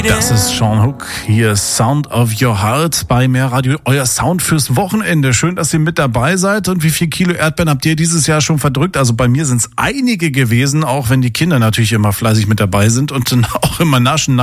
Das ist Sean Hook, hier Sound of Your Heart bei Mehr Radio, euer Sound fürs Wochenende. Schön, dass ihr mit dabei seid. Und wie viel Kilo Erdbeeren habt ihr dieses Jahr schon verdrückt? Also bei mir sind es einige gewesen, auch wenn die Kinder natürlich immer fleißig mit dabei sind und dann auch immer naschen.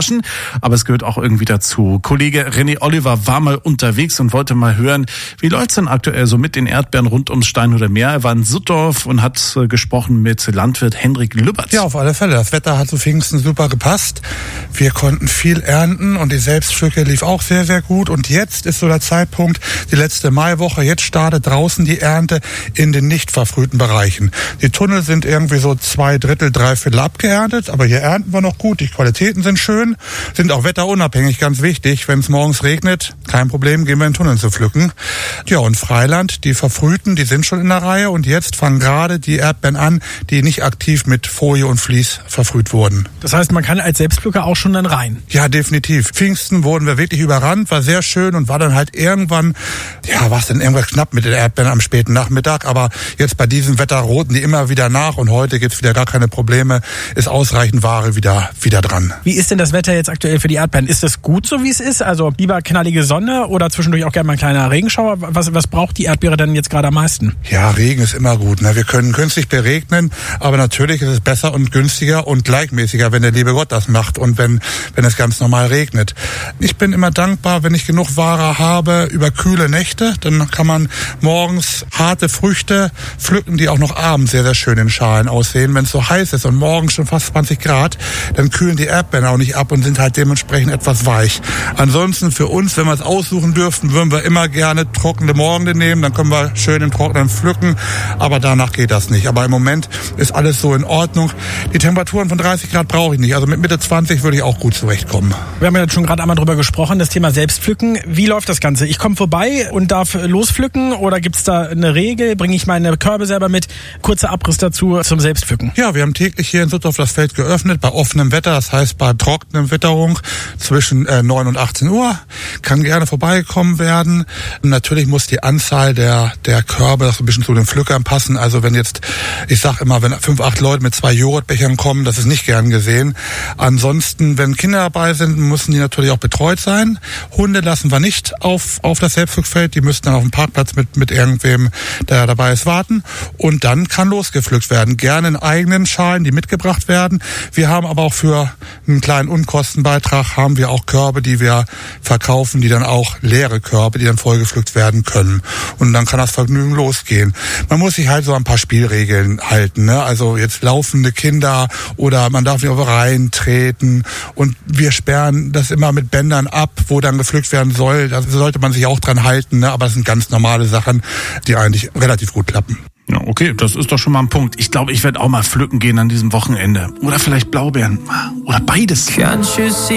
Aber es gehört auch irgendwie dazu. Kollege René Oliver war mal unterwegs und wollte mal hören, wie läuft's denn aktuell so mit den Erdbeeren rund ums Steinhuder Meer? Er war in Suttorf und hat gesprochen mit Landwirt Henrik Lübbert. Ja, auf alle Fälle. Das Wetter hat zu Pfingsten super gepasst. Wir konnten viel ernten und die Selbstpflücke lief auch sehr, sehr gut. Und jetzt ist so der Zeitpunkt, die letzte Maiwoche, jetzt startet draußen die Ernte in den nicht verfrühten Bereichen. Die Tunnel sind irgendwie so 2/3, 3/4 abgeerntet, aber hier ernten wir noch gut. Die Qualitäten sind schön, sind auch wetterunabhängig, ganz wichtig. Wenn es morgens regnet, kein Problem, gehen wir in den Tunnel zu pflücken. Ja, und Freiland, die verfrühten, die sind schon in der Reihe und jetzt fangen gerade die Erdbeeren an, die nicht aktiv mit Folie und Vlies verfrüht wurden. Das heißt, man kann als Selbstpflücker auch schon dann rein? Ja, definitiv. Pfingsten wurden wir wirklich überrannt, war sehr schön und war dann halt irgendwann, ja, war es denn irgendwas knapp mit den Erdbeeren am späten Nachmittag, aber jetzt bei diesem Wetter roten die immer wieder nach und heute gibt's wieder gar keine Probleme, ist ausreichend Ware wieder dran. Wie ist denn das Wetter jetzt aktuell für die Erdbeeren? Ist das gut so, wie es ist? Also lieber knallige Sonne oder zwischendurch auch gerne mal ein kleiner Regenschauer? Was braucht die Erdbeere denn jetzt gerade am meisten? Ja, Regen ist immer gut. Ne? Wir können künstlich beregnen, aber natürlich ist es besser und günstiger und gleichmäßiger, wenn der liebe Gott das macht und wenn es ganz normal regnet. Ich bin immer dankbar, wenn ich genug Ware habe über kühle Nächte. Dann kann man morgens harte Früchte pflücken, die auch noch abends sehr, sehr schön in Schalen aussehen. Wenn es so heiß ist und morgens schon fast 20 Grad, dann kühlen die Erdbeeren auch nicht ab und sind halt dementsprechend etwas weich. Ansonsten für uns, wenn wir es aussuchen dürften, würden wir immer gerne trockene Morgende nehmen. Dann können wir schön im Trockenen pflücken. Aber danach geht das nicht. Aber im Moment ist alles so in Ordnung. Die Temperaturen von 30 Grad brauche ich nicht. Also mit Mitte 20 würde ich auch gut zurechtkommen. Wir haben ja schon gerade einmal drüber gesprochen, das Thema Selbstpflücken. Wie läuft das Ganze? Ich komme vorbei und darf lospflücken oder gibt's da eine Regel? Bringe ich meine Körbe selber mit? Kurzer Abriss dazu zum Selbstpflücken. Ja, wir haben täglich hier in Suttorf das Feld geöffnet, bei offenem Wetter, das heißt bei trockener Witterung zwischen 9 und 18 Uhr. Kann gerne vorbeigekommen werden. Natürlich muss die Anzahl der Körbe das ein bisschen zu den Pflückern passen. Also wenn jetzt, ich sag immer, wenn 5, 8 Leute mit 2 Joghurtbechern kommen, das ist nicht gern gesehen. Ansonsten, wenn Kinder dabei sind, müssen die natürlich auch betreut sein. Hunde lassen wir nicht auf das Selbstpflückfeld. Die müssen dann auf dem Parkplatz mit irgendwem, der dabei ist, warten. Und dann kann losgepflückt werden. Gerne in eigenen Schalen, die mitgebracht werden. Wir haben aber auch für einen kleinen Unkostenbeitrag haben wir auch Körbe, die wir verkaufen, die dann auch leere Körbe, die dann vollgepflückt werden können. Und dann kann das Vergnügen losgehen. Man muss sich halt so ein paar Spielregeln halten, ne? Also jetzt laufende Kinder oder man darf nicht auf Reihen treten und wir sperren das immer mit Bändern ab, wo dann gepflückt werden soll. Da sollte man sich auch dran halten, ne? Aber es sind ganz normale Sachen, die eigentlich relativ gut klappen. Ja, okay, das ist doch schon mal ein Punkt. Ich glaube, ich werde auch mal pflücken gehen an diesem Wochenende. Oder vielleicht Blaubeeren. Oder beides.